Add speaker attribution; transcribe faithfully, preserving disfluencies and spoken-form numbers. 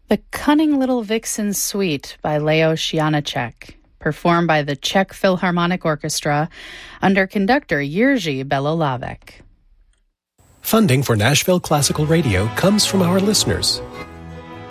Speaker 1: The Cunning Little Vixen Suite by Leo Janáček, performed by the Czech Philharmonic Orchestra under conductor Jiří Belohlávek.
Speaker 2: Funding for Nashville Classical Radio comes from our listeners.